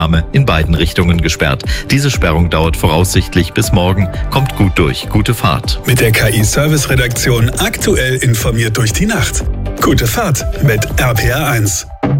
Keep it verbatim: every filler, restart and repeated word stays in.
in beiden Richtungen gesperrt. Diese Sperrung dauert voraussichtlich bis morgen. Kommt gut durch. Gute Fahrt. Mit der K I-Service-Redaktion aktuell informiert durch die Nacht. Gute Fahrt mit R P R eins.